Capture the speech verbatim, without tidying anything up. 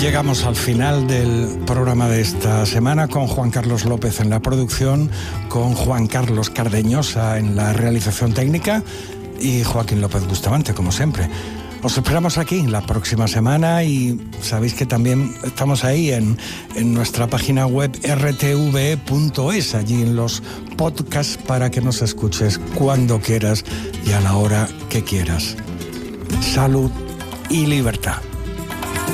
Llegamos al final del programa de esta semana con Juan Carlos López en la producción, con Juan Carlos Cardeñosa en la realización técnica y Joaquín López Bustamante, como siempre. Os esperamos aquí la próxima semana y sabéis que también estamos ahí en, en nuestra página web erre te ve e punto es, allí en los podcasts para que nos escuches cuando quieras y a la hora que quieras. Salud y libertad.